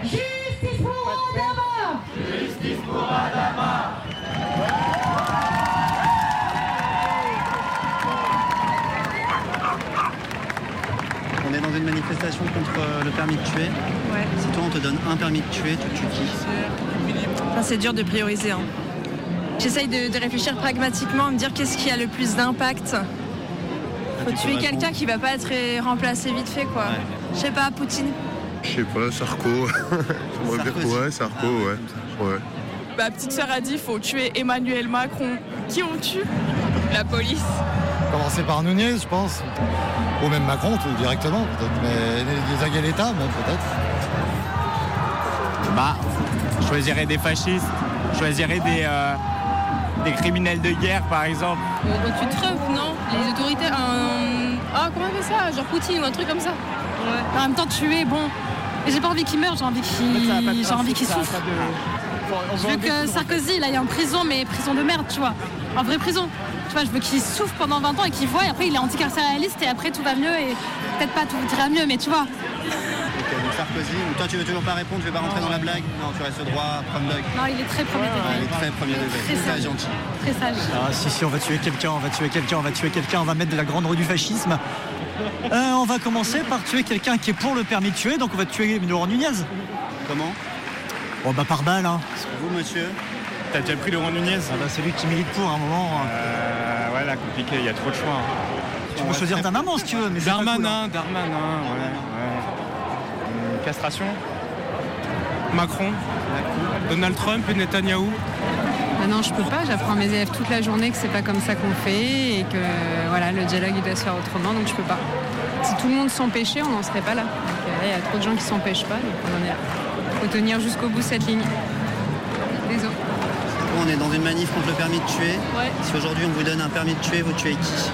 Justice pour Adama. Justice pour Adama. On est dans une manifestation contre le permis de tuer. Ouais. Si toi on te donne un permis de tuer, tu tues qui? Enfin, c'est dur de prioriser. Hein. J'essaye de réfléchir pragmatiquement, me dire qu'est-ce qui a le plus d'impact. Faut tuer quelqu'un qui va pas être remplacé vite fait, quoi. Ouais. Je sais pas, Poutine. Je sais pas, Sarko. J'aimerais dire ouais, Sarko, ouais. Ma petite sœur a dit faut tuer Emmanuel Macron. Qui on tue? La police. Commencer par Nunez, je pense. Ou même Macron, tout directement, peut-être. Mais les Aguileta, même, peut-être. Bah, je choisirais des fascistes. Je choisirais des criminels de guerre, par exemple. On tue Trump, non? Les autorités, comment on fait ça? Genre Poutine ou un truc comme ça. Ouais. En même temps, tuer, bon. J'ai pas envie qu'il meure, j'ai envie qu'il souffre. Je veux que Sarkozy, là, il est en prison, mais prison de merde, tu vois. En vraie prison. Tu vois, je veux qu'il souffre pendant 20 ans et qu'il voit, et après il est anticarcéraliste, et après tout va mieux, et peut-être pas tout ira mieux, mais tu vois. Ok, donc Sarkozy, toi tu veux toujours pas répondre, tu veux pas rentrer dans la blague? Non, tu restes droit, prom dog. Non, il est très premier degré. Il est très premier degré, très gentil. Très sage. Ah si, on va tuer quelqu'un, on va mettre de la grande rue du fascisme. On va commencer par tuer quelqu'un qui est pour le permis de tuer, donc on va tuer Laurent Nunez. Comment? Oh bah par balle, hein. Vous, monsieur? T'as déjà pris Laurent Nunez? Ah bah c'est lui qui milite pour un moment. Ouais, là, compliqué, il y a trop de choix. Tu peux choisir ta maman si tu veux, mais c'est Darmanin, pas cool, ouais. Castration. Macron, Donald Trump et Netanyahou. Ah non, je peux pas, j'apprends à mes élèves toute la journée que c'est pas comme ça qu'on fait et que voilà, le dialogue il doit se faire autrement, donc je peux pas. Si tout le monde s'empêchait, on n'en serait pas là. Donc là, il y a trop de gens qui s'empêchent pas, donc on en est là. Faut tenir jusqu'au bout cette ligne. Désolé. On est dans une manif contre le permis de tuer. Ouais. Si aujourd'hui on vous donne un permis de tuer, vous tuez qui?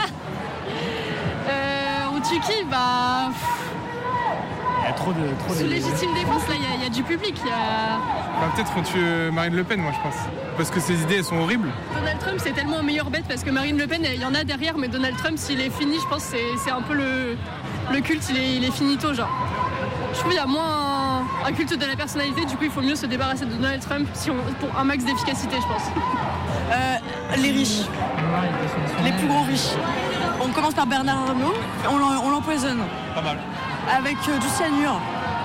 On tue qui? Bah. Il y a trop de... Sous légitime défense, là, il y a du public. Peut-être qu'on tue Marine Le Pen, moi je pense. Parce que ses idées, elles sont horribles. Donald Trump, c'est tellement un meilleur bête parce que Marine Le Pen, il y en a derrière, mais Donald Trump, s'il est fini, je pense que c'est un peu le culte, il est finito, genre. Je trouve qu'il y a moins un culte de la personnalité, du coup il faut mieux se débarrasser de Donald Trump pour un max d'efficacité, je pense. Les riches. Les plus gros riches. On commence par Bernard Arnault, on l'empoisonne. Pas mal. Avec du cyanure.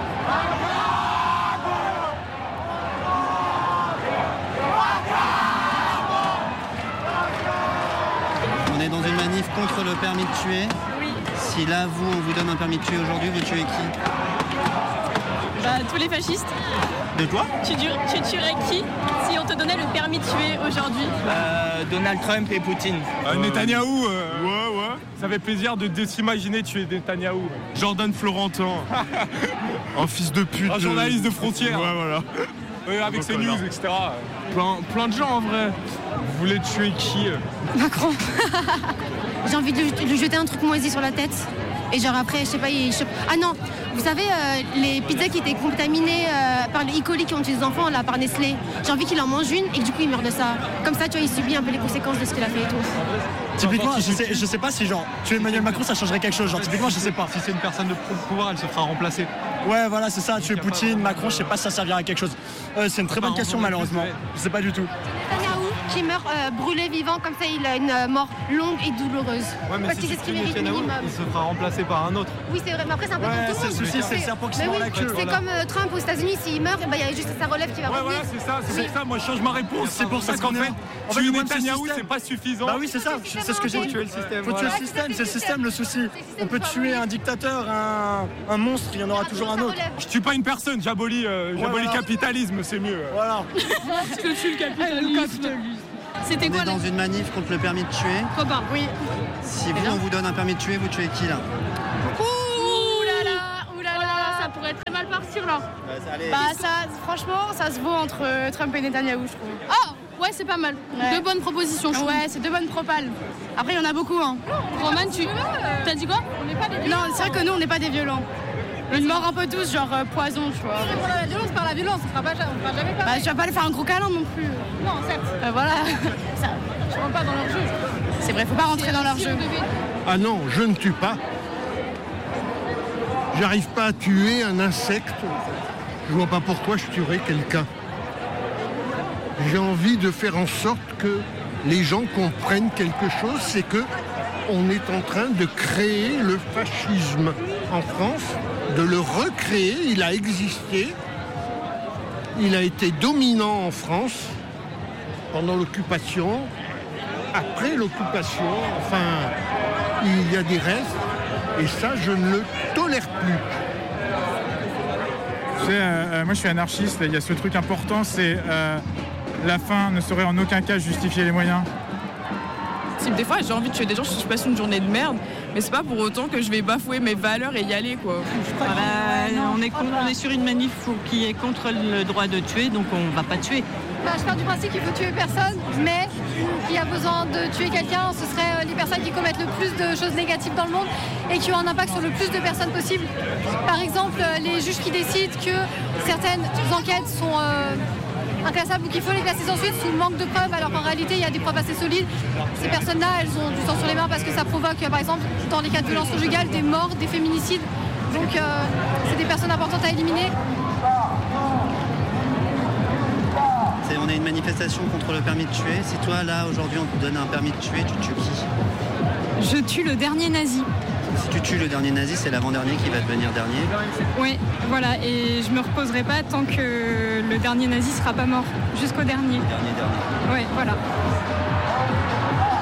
On est dans une manif contre le permis de tuer. Oui. Si là, on vous donne un permis de tuer aujourd'hui, vous tuez qui? Bah, tous les fascistes. De quoi? Tu tuerais qui si on te donnait le permis de tuer aujourd'hui? Donald Trump et Poutine. Netanyahou, ouais. Ça fait plaisir de s'imaginer tuer Netanyahou. Jordan Florentin. Un fils de pute. Un journaliste de frontières. Ouais, voilà. Avec ses news, etc. Plein de gens en vrai. Vous voulez tuer qui? Macron. J'ai envie de lui jeter un truc moisi sur la tête. Et genre après, je sais pas, Ah non, vous savez, les pizzas qui étaient contaminées par le E. coli qui ont tué des enfants, là, par Nestlé. J'ai envie qu'il en mange une et que du coup il meurt de ça. Comme ça, tu vois, il subit un peu les conséquences de ce qu'il a fait et tout. Typiquement, je sais pas si genre tuer Emmanuel Macron ça changerait quelque chose. Genre typiquement, je sais pas. Si c'est une personne de pouvoir, elle se fera remplacer. Ouais, voilà, c'est ça. Tuer Poutine, Macron, je sais pas si ça servira à quelque chose. C'est une très bonne question malheureusement. Je sais pas du tout. Netanyahou qui meurt brûlé vivant, comme ça il a une mort longue et douloureuse. Ouais, mais parce que c'est ce qu'il mérite minimum. il se fera remplacer par un autre. Oui, c'est vrai, mais après c'est un peu comme tout le monde. C'est le souci, c'est le serpent qui se mord la queue. C'est comme Trump aux États-Unis, s'il meurt, il y a juste sa relève qui va revenir. Voilà, c'est ça, c'est pour ça, moi je change ma réponse. C'est pour ça qu'en fait, tuer Netanyahou, c'est pas suffisant. Bah oui, c'est ça, c'est ce que j'ai dit. Tuer le système. Faut tuer le système, c'est le système le souci. On peut tuer un dictateur, un monstre, il y en aura toujours un autre. Je tue pas une personne, j'abolis le capitalisme, c'est mieux. Voilà. Je tue le capitalisme. C'était quoi On est dans une manif contre le permis de tuer. Copain, oui. Si on vous donne un permis de tuer, vous tuez qui là? Ouh là là, ça pourrait très mal partir là. Franchement, ça se vaut entre Trump et Netanyahou, je trouve. Oh, ouais, c'est pas mal. Ouais. Deux bonnes propositions, je trouve. Ouais, c'est deux bonnes propales. Après, il y en a beaucoup, hein. Roman, t'as dit quoi? On n'est pas des violents. Non, c'est vrai que nous, on n'est pas des violents. Une mort un peu tous, genre poison, tu vois. Pour la violence, par la violence, on fera jamais pas. Bah, je vais pas lui faire un gros câlin non plus. Non, certes. Voilà. Je rentre pas dans leur jeu. C'est vrai, faut pas rentrer dans leur jeu. Ah non, je ne tue pas. J'arrive pas à tuer un insecte. Je vois pas pourquoi je tuerais quelqu'un. J'ai envie de faire en sorte que les gens comprennent quelque chose, c'est que on est en train de créer le fascisme en France, de le recréer. Il a existé, il a été dominant en France pendant l'occupation, après l'occupation, enfin, il y a des restes, et ça, je ne le tolère plus. Moi, je suis anarchiste, et il y a ce truc important, c'est la fin ne saurait en aucun cas justifier les moyens. Des fois, j'ai envie de tuer des gens, je passe une journée de merde, mais c'est pas pour autant que je vais bafouer mes valeurs et y aller, quoi. On est sur une manif qui est contre le droit de tuer, donc on va pas tuer. Je pars du principe qu'il faut tuer personne, mais qui a besoin de tuer quelqu'un, ce serait les personnes qui commettent le plus de choses négatives dans le monde et qui ont un impact sur le plus de personnes possible. Par exemple, les juges qui décident que certaines enquêtes sont inclassables ou qu'il faut les classer ensuite sous le manque de preuves, alors qu'en réalité il y a des preuves assez solides. Ces personnes-là, elles ont du sang sur les mains parce que ça provoque, par exemple, dans les cas de violence conjugale, des morts, des féminicides. Donc c'est des personnes importantes à éliminer. On a une manifestation contre le permis de tuer. Si toi, là, aujourd'hui, on te donne un permis de tuer, tu tues qui? Je tue le dernier nazi. Si tu tues le dernier nazi, c'est l'avant-dernier qui va devenir dernier. Oui, voilà, et je me reposerai pas tant que le dernier nazi sera pas mort, jusqu'au dernier. Dernier. Oui, voilà.